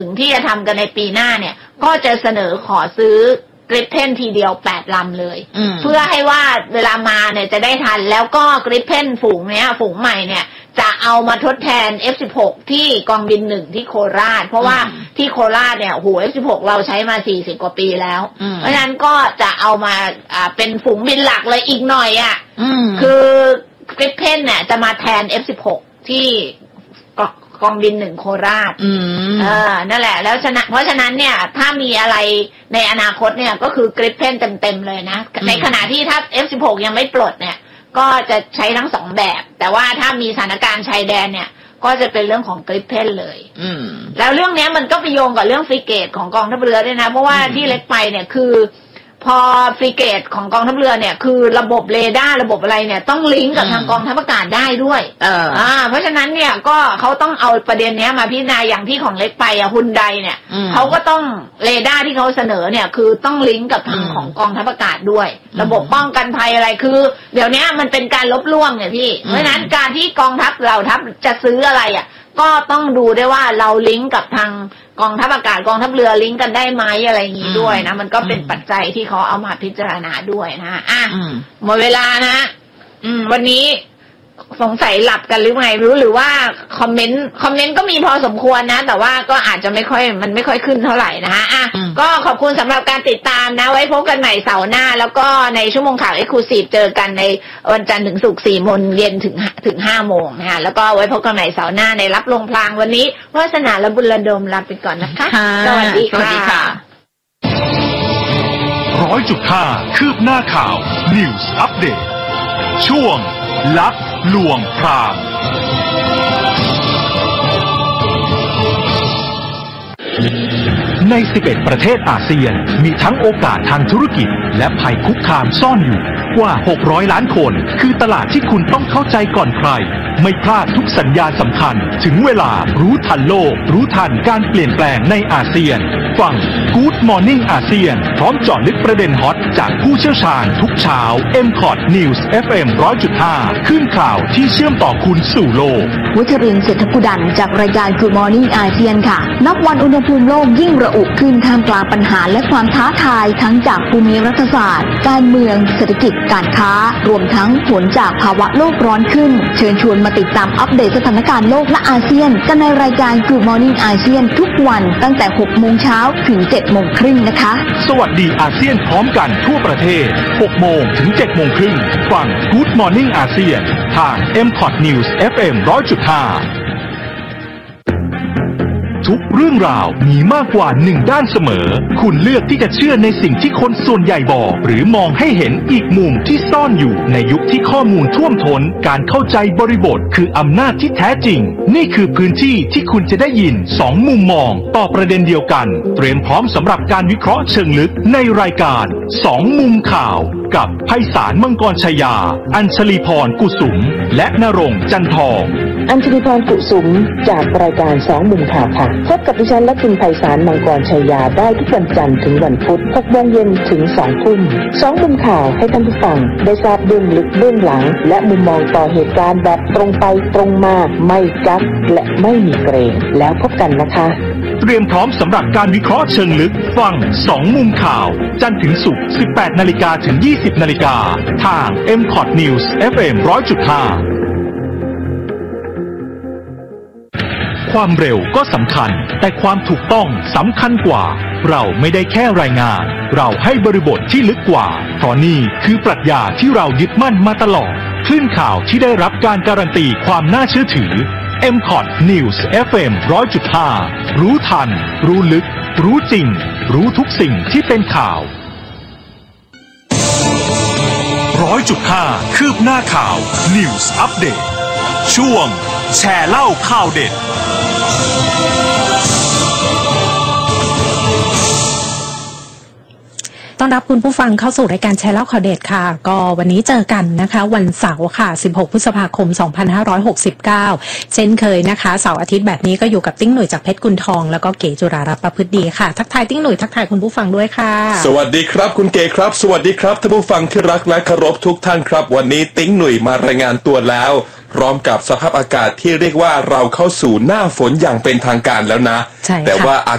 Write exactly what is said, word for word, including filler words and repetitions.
ถึงที่จะทำกันในปีหน้าเนี่ยก็จะเสนอขอซื้อกริปเพนทีเดียวแปดลำเลยเพื่อให้ว่าเวลามาเนี่ยจะได้ทันแล้วก็กริปเพนฝูงเนี้ยฝูงใหม่เนี่ยจะเอามาทดแทน เอฟ สิบหก ที่กองบินหนึ่งที่โคราชเพราะว่าที่โคราชเนี่ยโห เอฟ สิบหก เราใช้มาสี่สิบกว่าปีแล้วเพราะฉะนั้นก็จะเอามาอ่าเป็นฝูงบินหลักเลยอีกหน่อยอ่ะคือกริปเพนเนี่ยจะมาแทน เอฟ สิบหก ที่กองบินหนึ่งโคราชเออนั่นแหละแล้วฉะนั้นเพราะฉะนั้นเนี่ยถ้ามีอะไรในอนาคตเนี่ยก็คือกริปเพนเต็มๆเลยนะในขณะที่ถ้า เอฟ สิบหก ยังไม่ปลดเนี่ยก็จะใช้ทั้งสองแบบแต่ว่าถ้ามีสถานการณ์ชายแดนเนี่ยก็จะเป็นเรื่องของกริปเพนเลยแล้วเรื่องนี้มันก็ไปโยงกับเรื่องฟริเกตของกองทัพเรือด้วยนะเพราะว่าที่เล็กไปเนี่ยคือพอฟริเกตของกองทัพเรือเนี่ยคือระบบเรดาร์ระบบอะไรเนี่ยต้องลิงก์กับทางกองทัพอากาศได้ด้วยเอออ่าเพราะฉะนั้นเนี่ยก็เขาต้องเอาประเด็นนี้มาพิจารณาอย่างที่ของเล็กไปอะฮุนไดเนี่ยเขาก็ต้องเรดาร์ที่เขาเสนอเนี่ยคือต้องลิงก์กับทางของกองทัพอากาศด้วยระบบป้องกันภัยอะไรคือเดี๋ยวนี้มันเป็นการลบล่วงเนี่ยพี่เพราะฉะนั้นการที่กองทัพเราทัพจะซื้ออะไรอะก็ต้องดูได้ว่าเราลิงก์กับทางกองทัพอากาศกองทัพเรือลิงก์กันได้ไหมอะไรอย่างนี้ด้วยนะมันก็เป็นปัจจัยที่เขาเอามาพิจารณาด้วยนะอ่ะหมดเวลานะอืมวันนี้สงสัยหลับกันหรือไงรู้หรือว่าคอมเมนต์คอมเมนต์ก็มีพอสมควรนะแต่ว่าก็อาจจะไม่ค่อยมันไม่ค่อยขึ้นเท่าไหร่นะฮะอ่ะก็ขอบคุณสำหรับการติดตามนะไว้พบกันใหม่เสาร์หน้าแล้วก็ในชั่วโมงข่าว Exclusive เจอกันในวันจันทร์ถึงศุกร์สี่โมงเย็นถึงถึงห้าโมงนะฮะแล้วก็ไว้พบกันใหม่เสาร์หน้าในรับลงพลางวันนี้วาสนาและบุญระดมลาไปก่อนนะคะสวัสดีค่ะร้อยจุดห้าคืบหน้าข่าว News Update ช่วงลับลวงพรางในสิบเอ็ดประเทศอาเซียนมีทั้งโอกาสทางธุรกิจและภัยคุกคามซ่อนอยู่กว่าหกร้อยล้านคนคือตลาดที่คุณต้องเข้าใจก่อนใครไม่พลาดทุกสัญญาณสำคัญถึงเวลารู้ทันโลกรู้ทันการเปลี่ยนแปลงในอาเซียนฟัง Good Morning อาเซียนพร้อมเจาะลึกประเด็นฮอตจากผู้เชี่ยวชาญทุกเช้า เอ็ม คอท News เอฟ เอ็ม หนึ่งร้อยจุดห้า ขึ้นข่าวที่เชื่อมต่อคุณสู่โลกวัชรินทร์ เศรษฐกุดันจากรายการ Good Morning อาเซียนค่ะนับวันอุณหภูมิโลกยิ่งระอุขึ้นท่ามกลางปัญหาและความท้าทายทั้งจากภูมิรัฐศาสตร์การเมืองเศรษฐกิจการค้ารวมทั้งผลจากภาวะโลกร้อนขึ้นเชิญชวนมาติดตามอัปเดตสถานการณ์โลกและอาเซียนกันในรายการ Good Morning อาเซียนทุกวันตั้งแต่หกโมงเช้าถึงเจ็ดโมงครึ่งนะคะสวัสดีอาเซียนพร้อมกันทั่วประเทศหกโมงถึงเจ็ดโมงครึ่งฟัง Good Morning อาเซียนทาง เอ็ม คอท News เอฟ เอ็ม หนึ่งร้อยจุดห้าทุกเรื่องราวมีมากกว่าหนึ่งด้านเสมอคุณเลือกที่จะเชื่อในสิ่งที่คนส่วนใหญ่บอกหรือมองให้เห็นอีกมุมที่ซ่อนอยู่ในยุคที่ข้อมูลท่วมท้นการเข้าใจบริบทคืออำนาจที่แท้จริงนี่คือพื้นที่ที่คุณจะได้ยินสองมุมมองต่อประเด็นเดียวกันเตรียมพร้อมสำหรับการวิเคราะห์เชิงลึกในรายการสองมุมข่าวกับไพศาลมังกรชยาอัญชลีพรกุสุมและณรงค์จันทองอัญชลีพรกุสุมจากรายการสองมุมข่าวค่ะพบกับดิฉันและคุณไพศาลมังกรชยาได้ทุกวันจันทร์ถึงวันพุธหกโมงเย็นถึงสองทุ่มสองมุมข่าวให้ท่านผู้ฟังได้ทราบเบื้องลึกเบื้องหลังและมุมมองต่อเหตุการณ์แบบตรงไปตรงมาไม่กักและไม่มีเกรงแล้วพบกันนะคะเตรียมพร้อมสำหรับการวิเคราะห์เชิงลึกฟังสองมุมข่าวจันทร์ถึงศุกร์ สิบแปดนาฬิกา ถึง ยี่สิบนาฬิกาทาง เอ็ม คอท News เอฟ เอ็ม หนึ่งร้อยจุดห้าความเร็วก็สำคัญแต่ความถูกต้องสำคัญกว่าเราไม่ได้แค่รายงานเราให้บริบทที่ลึกกว่าเพราะนี่คือปรัชญาที่เรายึดมั่นมาตลอดคลื่นข่าวที่ได้รับการการันตีความน่าเชื่อถือ เอ็ม คอท News เอฟ เอ็ม หนึ่งร้อยจุดห้า รู้ทันรู้ลึกรู้จริงรู้ทุกสิ่งที่เป็นข่าว หนึ่งร้อยจุดห้า คืบหน้าข่าว News Update ช่วงแชร์เล่าข่าวเด็ดต้อนรับคุณผู้ฟังเข้าสู่รายการแชร์เล่าข่าวเด็ดค่ะก็วันนี้เจอกันนะคะวันเสาร์ค่ะสิบหกพฤษภาคมสองพันห้าร้อยหกสิบเก้าเช่นเคยนะคะเสาร์อาทิตย์แบบนี้ก็อยู่กับติ้งหนุ่ยจากเพชรกุลทองแล้วก็เก๋จุรารัตน์ประพฤติดีค่ะทักทายติ้งหนุ่ยทักทายคุณผู้ฟังด้วยค่ะสวัสดีครับคุณเก๋ครับสวัสดีครับท่านผู้ฟังที่รักและเคารพทุกท่านครับวันนี้ติ้งหนุ่ยมารายงานตัวแล้วพร้อมกับสภาพอากาศที่เรียกว่าเราเข้าสู่หน้าฝนอย่างเป็นทางการแล้วนะแต่ว่าอา